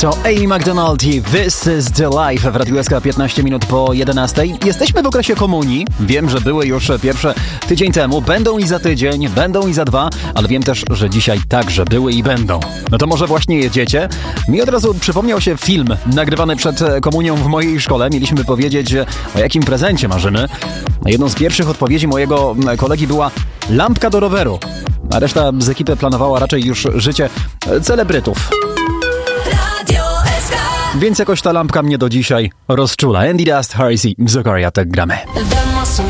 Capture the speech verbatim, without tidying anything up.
To Amy McDonald i This is the Life w Radiu S K piętnaście minut po jedenastej. Jesteśmy w okresie komunii. Wiem, że były już pierwsze tydzień temu. Będą i za tydzień, będą i za dwa, ale wiem też, że dzisiaj także były i będą. No to może właśnie jedziecie? Mi od razu przypomniał się film nagrywany przed komunią w mojej szkole. Mieliśmy powiedzieć, o jakim prezencie marzymy. Jedną z pierwszych odpowiedzi mojego kolegi była lampka do roweru. A reszta z ekipy planowała raczej już życie celebrytów. Więc jakoś ta lampka mnie do dzisiaj rozczula. Andy Dust, Harry C. Zakaria, tak gramy.